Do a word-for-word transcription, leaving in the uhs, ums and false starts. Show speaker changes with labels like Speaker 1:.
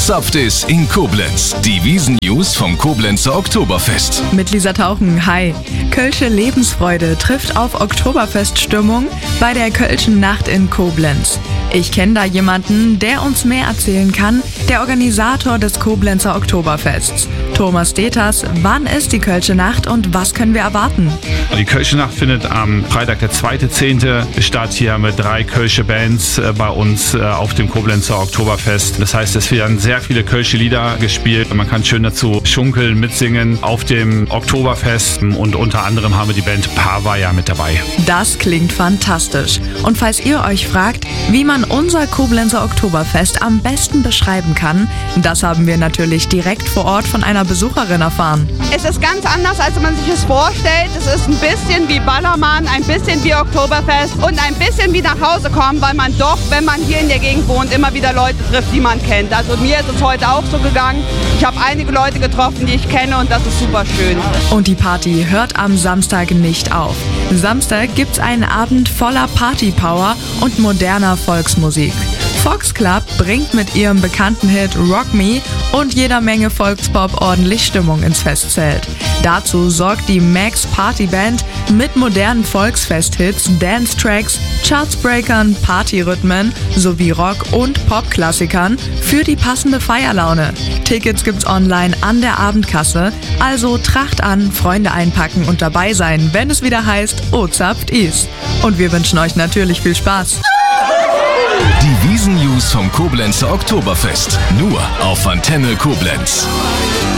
Speaker 1: zapft es in Koblenz. Die Wiesn-News vom Koblenzer Oktoberfest.
Speaker 2: Mit Lisa Tauchen, hi. Kölsche Lebensfreude trifft auf Oktoberfeststimmung bei der Kölschen Nacht in Koblenz. Ich kenne da jemanden, der uns mehr erzählen kann, der Organisator des Koblenzer Oktoberfests. Thomas Deters, wann ist die Kölsche Nacht und was können wir erwarten?
Speaker 3: Die Kölsche Nacht findet am Freitag, der zweite zehnte statt, hier mit drei Kölsche Bands äh, bei uns äh, auf dem Koblenzer Oktoberfest. Das heißt, es werden sehr viele Kölsche Lieder gespielt. Man kann schön dazu schunkeln, mitsingen auf dem Oktoberfest und unter anderem haben wir die Band Pavaya mit dabei.
Speaker 2: Das klingt fantastisch. Und falls ihr euch fragt, wie man unser Koblenzer Oktoberfest am besten beschreiben kann, das haben wir natürlich direkt vor Ort von einer Besucherin erfahren.
Speaker 4: Es ist ganz anders, als man sich es vorstellt. Es ist ein bisschen wie Ballermann, ein bisschen wie Oktoberfest und ein bisschen wie nach Hause kommen, weil man doch, wenn man hier in der Gegend wohnt, immer wieder Leute trifft, die man kennt. Also mir ist es heute auch so gegangen. Ich habe einige Leute getroffen, die ich kenne und das ist super schön.
Speaker 2: Und die Party hört am Samstag nicht auf. Samstag gibt's einen Abend voller Partypower und moderner Volksmusik. Fox Club bringt mit ihrem bekannten Hit Rock Me und jeder Menge Volkspop ordentlich Stimmung ins Festzelt. Dazu sorgt die Max Party Band mit modernen Volksfest-Hits, Dance-Tracks, Chartsbreakern, Partyrhythmen sowie Rock- und Pop-Klassikern für die passende Feierlaune. Tickets gibt's online an der Abendkasse, also Tracht an, Freunde einpacken und dabei sein, wenn es wieder heißt, O zapft is. Und wir wünschen euch natürlich viel Spaß.
Speaker 1: Die Wiesn-News vom Koblenzer Oktoberfest. Nur auf Antenne Koblenz.